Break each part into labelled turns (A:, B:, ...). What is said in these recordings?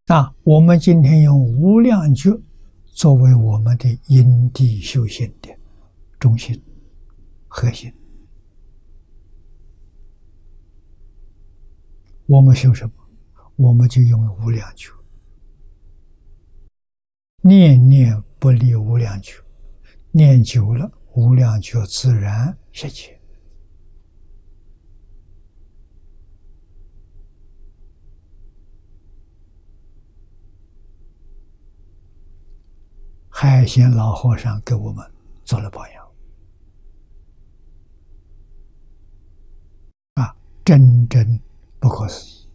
A: 我们今天用无量觉作为我们的因地修行的中心、核心。我们修什么？我们就用无量觉，念念不离无量觉，念久了，无量觉自然实现。海贤老和尚给我们做了榜样，真正不可思议。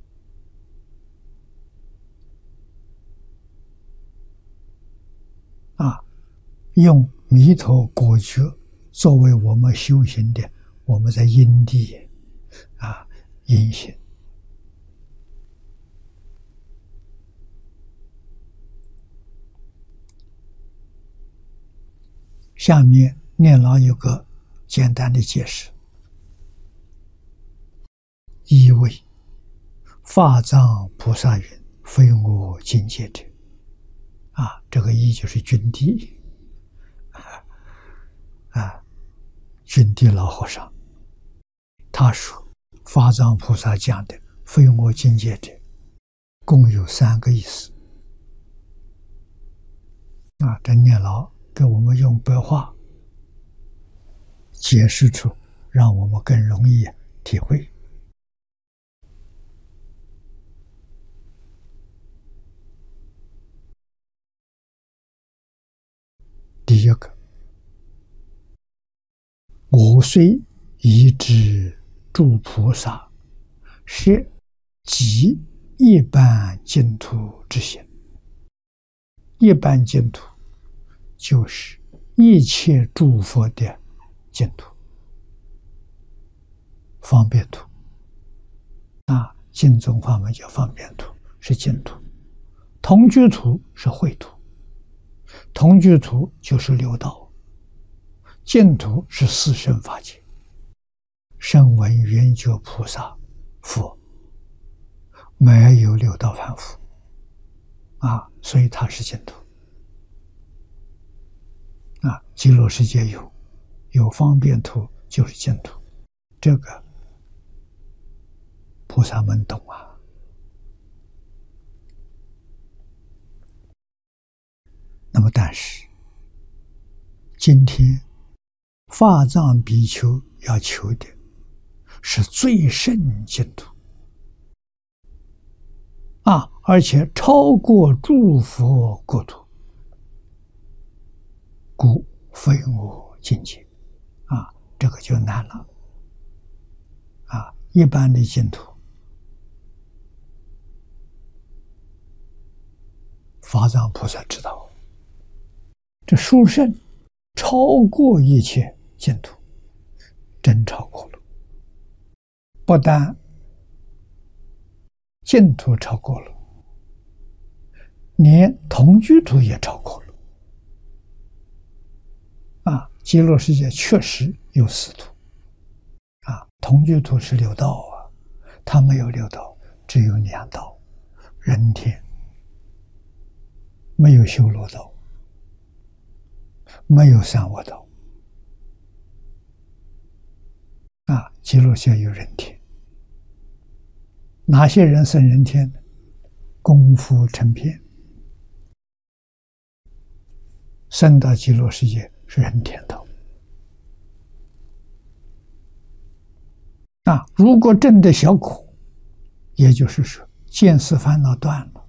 A: 用弥陀果觉作为我们修行的，我们在因地因行。下面念老有个简单的解释：一为法藏菩萨云：“非我境界者。”这个一就是君地君地老和尚他说，法藏菩萨讲的“非我境界者”共有3个意思。这念老给我们用白话解释出，让我们更容易体会。第一个，我虽已知诸菩萨是即一般净土之行。一般净土就是一切诸佛的净土，方便土。净宗法门叫方便土，是净土。同居土是秽土，同居土就是六道，净土是四圣法界，声闻缘觉菩萨佛，没有六道凡夫所以它是净土。极乐世界有方便土就是净土，这个菩萨们懂那么但是今天法藏比丘要求的是最胜净土而且超过诸佛国土，故非我境界这个就难了一般的净土法藏菩萨知道，这殊胜超过一切净土，真超过了。不但净土超过了，连同居土也超过了。极乐世界确实有4土同居土是六道它没有六道，只有2道，人天，没有修罗道，没有三恶道极乐世界有人天。哪些人生人天呢？功夫成片，生到极乐世界是人天道如果证得小苦，也就是说见思烦恼断了，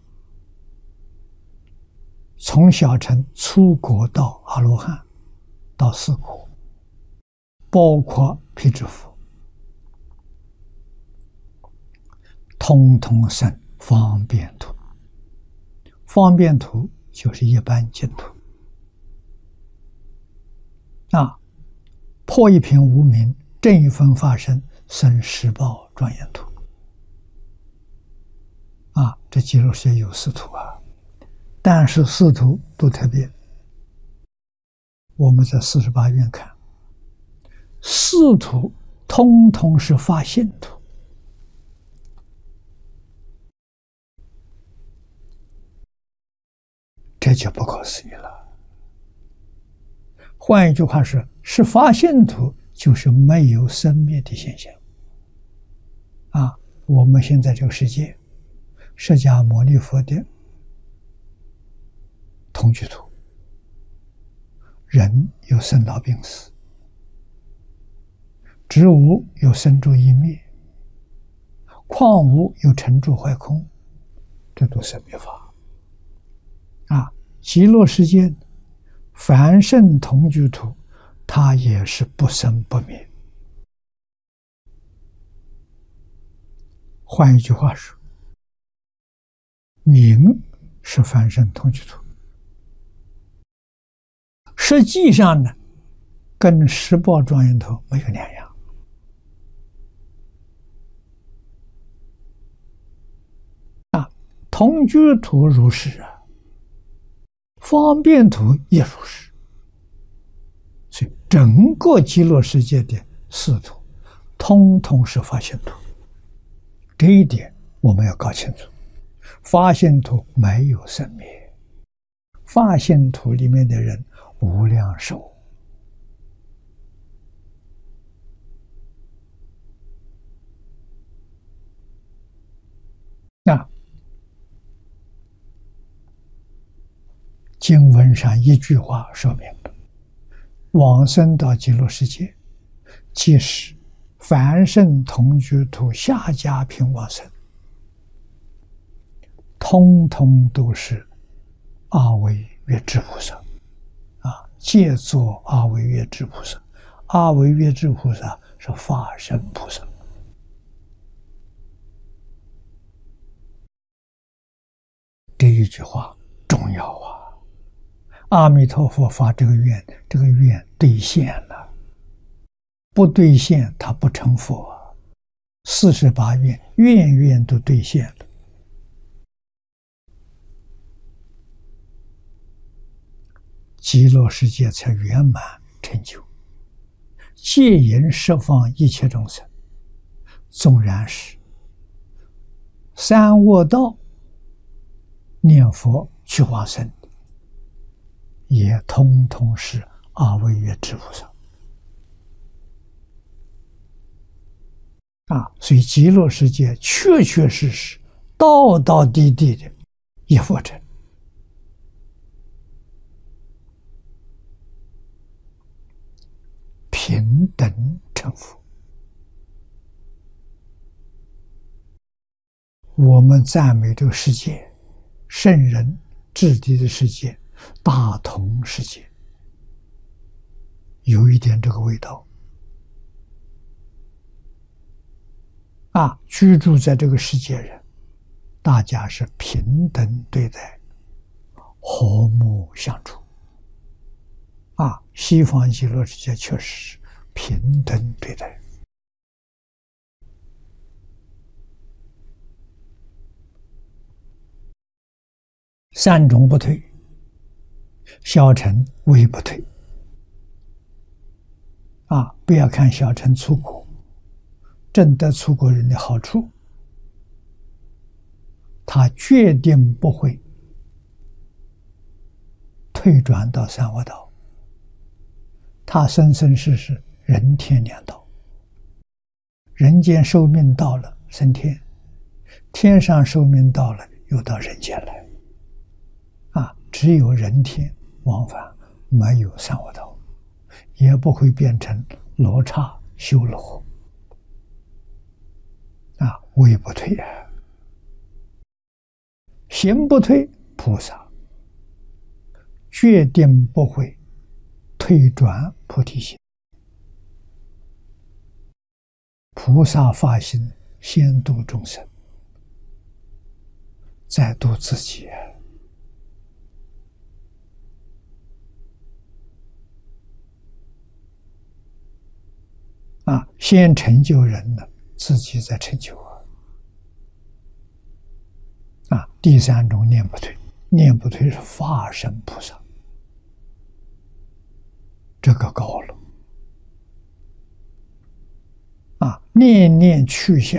A: 从小乘初果到阿罗汉到4果，包括辟支佛，通通生方便土。方便土就是一般净土破一品无明，正一分法身，生十报庄严土这极乐世界有4土但是4土都特别。我们在48愿看，4土通通是发现土这就不可思议了。换一句话说，是发现土就是没有生灭的现象。我们现在这个世界，释迦牟尼佛的同居土，人有生老病死，植物有生住异灭，矿物有成住坏空，这都是灭法。极乐世界凡圣同居土，它也是不生不灭。换一句话说，名是凡圣同居土，实际上呢，跟十报庄严土没有两样。同居土如是方便土也如是。所以整个极乐世界的四土，通通是发现土。这一点我们要搞清楚，发现土没有生灭，发现土里面的人无量寿。经文上一句话说明了，往生到极乐世界，即使凡圣同居土下家品往生，通通都是阿惟越致菩萨皆作阿惟越致菩萨。阿惟越致菩萨是法身菩萨。这一句话重要阿弥陀佛发这个愿，这个愿兑现了，不兑现他不成佛。48愿，愿愿都兑现了。极乐世界才圆满成就，戒淫释放一切众生，纵然是三恶道念佛去往生，也通通是阿惟越致菩萨所以极乐世界确确实实道道地地的一佛尘，平等成佛。我们赞美这个世界，圣人至谛的世界，大同世界，有一点这个味道居住在这个世界人，大家是平等对待，和睦相处西方极乐世界确实是平等对待。三种不退，小乘唯不退不要看小乘出国，证得出国人的好处，他决定不会退转到三恶道，他生生世世人天两道，人间寿命到了升天，天上寿命到了又到人间来只有人天往返，没有三恶道，也不会变成罗刹修罗唯不退行不退，菩萨决定不会退转菩提心。菩萨发心先度众生，再度自己先成就人了，自己再成就第三种念不退，念不退是法身菩萨，这个高了念念去向